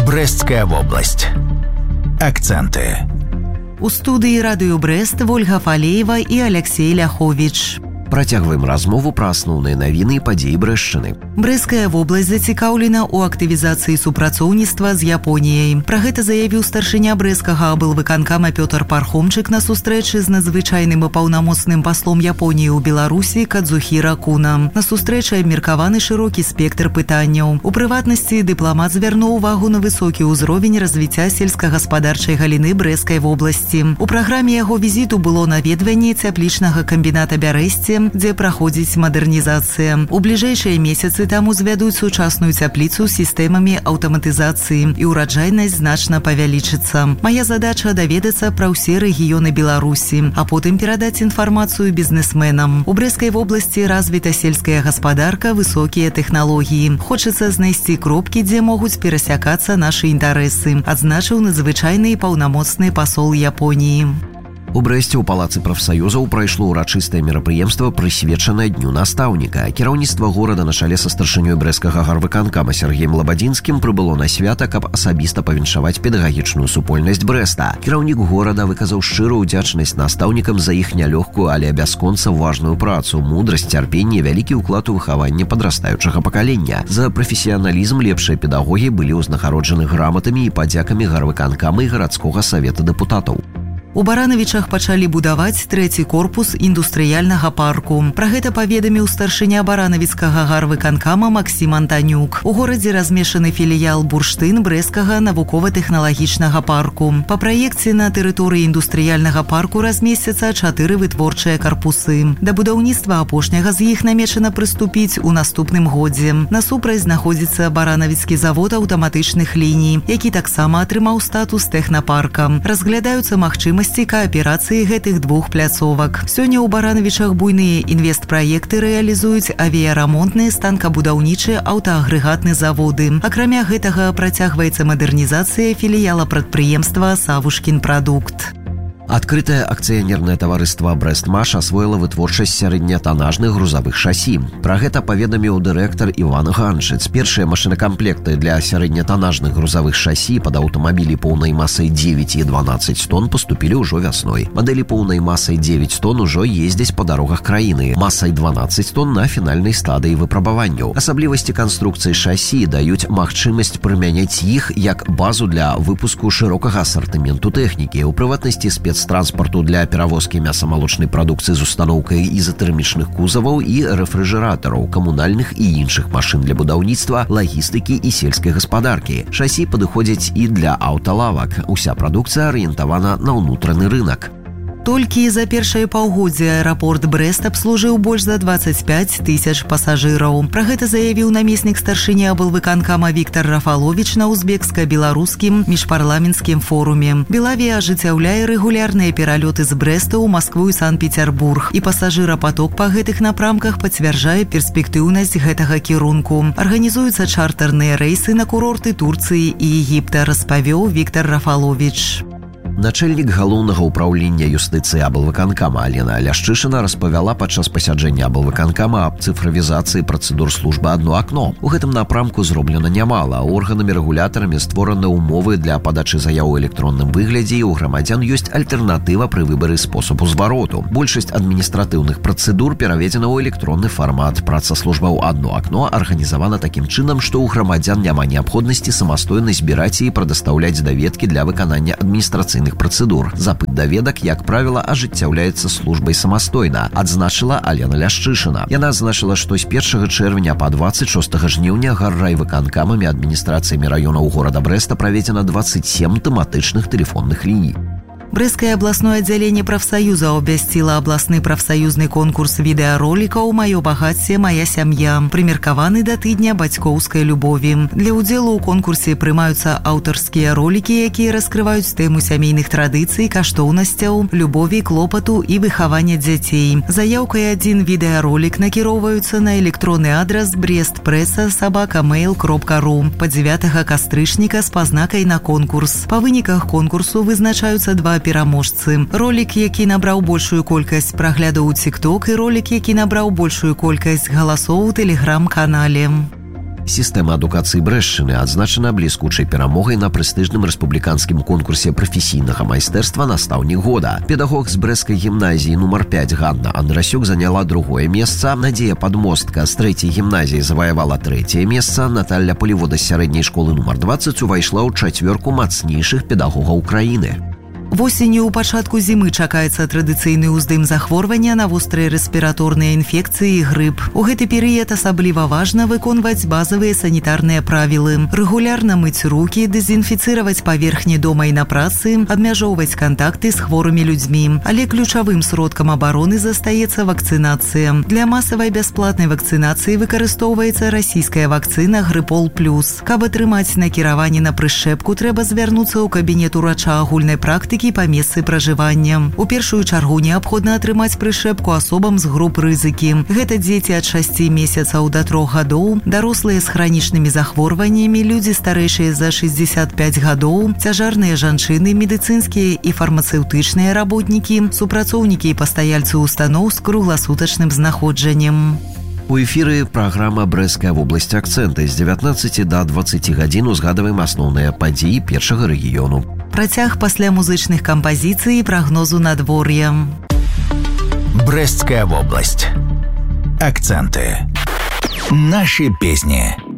Брестская вобласць. Акценты. У студыі радыё Брэст Вольга Фалеева і Алексей Ляховіч. Працягваем размову пра асноўныя навіны і падзеі Брэшчыны. Брэсцкая вобласць зацікаўлена ў актывізацыі супрацоўніцтва з Японіяй. Пра гэта заявіў старшыня брэсцкага аблвыканкама Пётр Пархомчык на сустрэчы з надзвычайным і паўнамоцным паслом Японіі ў Беларусі Кадзухіра Куна. На сустрэчы абмеркаваны шырокі спектр пытанняў. У прыватнасці дыпламат звярнуў увагу на высокі ўзровень развіцця сельскагаспадарчай галіны Брэсцкай вобласці. У праграме яго візіту было наведванне цяплічнага камбіната Бярэсце, дзе праходзіць мадэрнізацыя. У бліжэйшыя месяцы там узвядуць сучасную цяпліцу з сістэмамі аўтаматызацыі, і ўраджайнасць значна павялічыцца. Мая задача даведацца пра ўсе рэгіёны Беларусі, а потым перадаць інфармацыю бізнесменам. У Брэсцкай вобласці развіта сельская гаспадарка, высокія тэхналогіі. Хочацца знайсці кропкі, дзе могуць перасякацца нашы інтарэсы, адзначыў надзвычайны і паўнамоцны пасол Японіі. У Брэсце ў палацы прафсаюзаў прайшло ўрачыстае мерапрыемства, прысвечанае дню настаўніка. Кіраўніцтва горада на чале са старшынёй брэсцкага гарвыканкама Сергеем Лабадзінскім прыбыло на свята, каб асабіста павіншаваць педагагічную супольнасць Брэста. Кіраўнік горада выказаў шчырую ўдзячнасць настаўнікам за іх нялёгкую, але бясконца важную працу, мудрасць, цярпенне, вялікі ўклад у выхаванне падрастаючага пакалення. За прафесіяналізм лепшыя педагогі былі ўзнагароджаны граматамі і падзякамі гарвыканкама і гарадскога савета дэпутатаў. У Баранавічах пачалі будаваць трэці корпус індустрыяльнага парку. Пра гэта паведаміў старшыня баранавіцкага гарвыканкама Максім Антанюк. У горадзе размешчаны філіял «Бурштын» Брэсцкага навукова-тэхналагічнага парку. Па праекце на тэрыторыі індустрыяльнага парку размесцяцца 4 вытворчыя карпусы. Да будаўніцтва апошняга з іх намечана прыступіць у наступным годзе. Насупраць знаходзіцца баранавіцкі завод аўтаматычных ліній, які таксама атрымаў статус тэхнапарка. Разглядаюцца магчымасці кааперацыі гэтых двух пляцовак. Сёння ў Баранавічах буйныя інвестпраекты рэалізуюць авіярамонтныя, станкабудаўнічыя, аўтаагрэгатны заводы. Акрамя гэтага працягваецца мадэрнізацыя філіяла прадпрыемства «Савушкін прадукт». Адкрытае акцыянернае таварыства «Брэстмаш» асвоіла вытворчасць сярэднятанажных грузавых шасі. Пра гэта паведаміў дырэктар Іван Ганчыц. Першыя машынакамплекты для сярэднятанажных грузавых шасі пад аўтамабілі поўнай масай 9 і 12 тонн паступілі ўжо вясной. Мадэлі поўнай масай 9 тонн ужо ездзяць па дарогах краіны. Масай 12 тонн на фінальнай стадыі выпрабаванняў. Асаблівасці канструкцыі шасі даюць магчымасць прымяняць іх як базу для выпуску шырокага асартыменту тэхнікі, у прыватнасці спецтранспарту для перавозкі мяса-малочнай прадукцыі з устаноўкай ізатэрмічных кузаваў і рэфрыжэратараў, камунальных і іншых машын для будаўніцтва, лагістыкі і сельскай гаспадаркі. Шасі падыходзяць і для аўталавак. Уся прадукцыя арыентавана на ўнутраны рынак. Толькі за першае паўгоддзе аэрапорт Брэст абслужыў больш за 25 тысяч пасажыраў. Пра гэта заявіў намеснік старшыні аблвыканкама Віктор Рафаловіч на узбекска-беларускім міжпарламенцкім форуме. Белавія ажыццяўляе рэгулярныя пералёты з Брэста ў Маскву і Санкт-Петербург, і пасажырапаток па гэтых напрамках пацвярджае перспектыўнасць гэтага кірунку. Арганізуюцца чартэрныя рэйсы на курорты Турцыі і Егіпта, распавёў Віктор Рафаловіч. Начальнік галоўнага ўпраўлення юстыцыі аблвыканкама Алена Ляшчышына распавяла падчас пасяджэння аблвыканкама аб цыфравізацыі працэдур службы «Адно акно». У гэтым напрамку зроблена нямала. Органамі-рэгулятарамі створаны ўмовы для падачы заяў у электронным выглядзе, і ў грамадзян ёсць альтэрнатыва пры выбары спосабу звароту. Большасць адміністратыўных працэдур пераведзена ў электронны фармат. Праца службаў «Адно акно» арганізавана такім чынам, што ў грамадзян няма неабходнасці самастойна збіраць і прадастаўляць даведкі для выканання адміністрацыйных працэдур. Запыт даведак, як правіла, ажыццяўляецца службай самастойна, адзначыла Алена Ляшчышына. Яна адзначыла, што з 1 чэрвеня па 26 жніўня гаррайвыканкамамі адміністрацыямі раёнаў горада Брэста праведзена 27 тэматычных тэлефонных ліній. Брэсцкае абласное аддзяленне прафсаюза абвясціла абласны прафсаюзны конкурс відэаролікаў «Маё багацце, мая сям'я», прымеркаваны да тыдня бацькоўскай любові. Для ўдзелу ў конкурсе прымаюцца аўтарскія ролікі, якія раскрываюць тэму сямейных традыцый, каштоўнасцяў, любові, клопату і выхавання дзяцей. Заяўкай адзін відэаролік накіроўваюцца на электронны адрас brestpressa@mail.ru па 9 кастрычніка з пазнакай на конкурс. Па выніках конкурсу вызначаюцца два пераможцы. Ролік, які набраў большую колькасць праглядаў у TikTok, і ролік, які набраў большую колькасць галасоў у тэлеграм-канале. Сістэма адукацыі Брэшчыны адзначана бліскучай перамогай на прэстыжным рэспубліканскім конкурсе прафесійнага майстэрства «Настаўнік года». Педагог з брэсцкай гімназіі нумар 5 Ганна Андрасюк заняла другое месца, Надзея Падмостка з 3-й гімназіі заваявала 3-е месца, Наталья Полівода з сярэдняй школы нумар 20 увайшла ў чацвёрку мацнейшых педагогаў краіны. Восенню ў пачатку зімы чакаецца традыцыйны ўздым захворвання на вострыя рэспіраторныя інфекцыі і грып. У гэты перыяд асабліва важна выконваць базавыя санітарныя правілы, рэгулярна мыць рукі, дэзінфіцыраваць паверхні дома і на працы, абмяжоўваць кантакты з хворымі людзьмі. Але ключавым сродкам абароны застаецца вакцынацыя. Для масавай бясплатнай вакцынацыі выкарыстоўваецца расійская вакцына Грыпол+. Каб атрымаць накіраванне на прышчэпку, трэба звярнуцца ў кабінет урача агульнай практыкі па месцы пражывання. У першую чаргу неабходна атрымаць прышчэпку асобам з груп рызыкі. Гэта дзеці ад 6 месяцаў да 3 гадоў, дарослыя з хранічнымі захворваннямі, людзі старэйшыя за 65 гадоў, цяжарныя жанчыны, медыцынскія і фармацэўтычныя работнікі, супрацоўнікі і пастаяльцы устаноў з кругласутачным знаходжаннем. У эфіры праграма «Брэсцкая вобласць. Акцэнты» з 19 до 20 гадзін узгадваем асноўныя падзеі першага рэгіёну. Працяг пасля музычных кампазіцый і прагнозу надвор'я. Брэсцкая вобласць. Акценты. Наши песни.